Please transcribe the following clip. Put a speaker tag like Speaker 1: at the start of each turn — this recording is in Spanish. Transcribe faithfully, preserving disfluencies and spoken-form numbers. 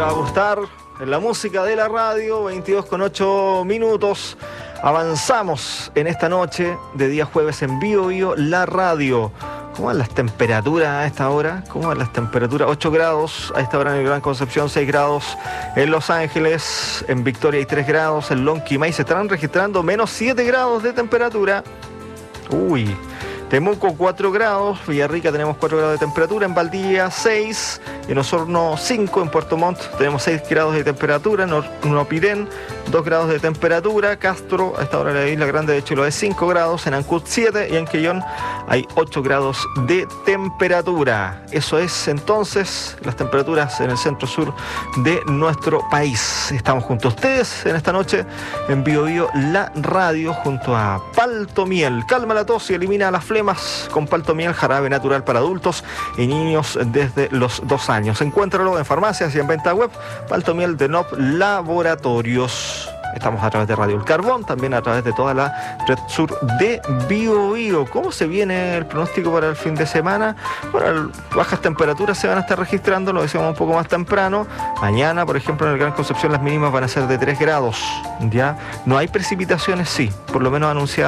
Speaker 1: va a gustar. En la música de la radio, veintidós con ocho minutos. Avanzamos en esta noche de día jueves en Bio Bio, la radio. ¿Cómo van las temperaturas a esta hora? ¿Cómo van las temperaturas? ocho grados a esta hora en el Gran Concepción, seis grados en Los Ángeles, en Victoria hay tres grados, en Lonquimay se estarán registrando menos siete grados de temperatura. Uy. Temuco cuatro grados, Villarrica tenemos cuatro grados de temperatura, en Valdivia seis, en Osorno cinco, en Puerto Montt tenemos seis grados de temperatura, en Nopirén dos grados de temperatura, Castro, a esta hora de la Isla Grande de Chiloé cinco grados, en Ancud siete y en Quellón hay ocho grados de temperatura. Eso es entonces las temperaturas en el centro sur de nuestro país. Estamos junto a ustedes en esta noche en Bio Bio, la radio, junto a Palto Miel. Calma la tos y elimina las flemas con Palto Miel, jarabe natural para adultos y niños desde los dos años. Encuéntralo en farmacias y en venta web. Palto Miel de N O P Laboratorios. Estamos a través de Radio El Carbón, también a través de toda la red sur de Bio Bio. ¿Cómo se viene el pronóstico para el fin de semana? Bueno, bajas temperaturas se van a estar registrando, lo decíamos un poco más temprano. Mañana, por ejemplo, en el Gran Concepción las mínimas van a ser de tres grados. Ya no hay precipitaciones, sí, por lo menos anunciadas